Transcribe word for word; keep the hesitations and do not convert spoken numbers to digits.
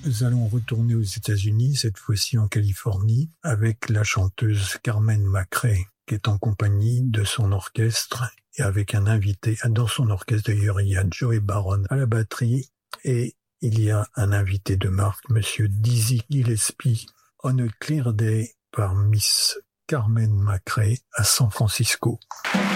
Nous allons retourner aux États-Unis, cette fois-ci en Californie, avec la chanteuse Carmen McRae, qui est en compagnie de son orchestre et avec un invité. Dans son orchestre, d'ailleurs, il y a Joey Baron à la batterie et il y a un invité de marque, Monsieur Dizzy Gillespie, On a Clear Day par Miss Carmen McRae à San Francisco.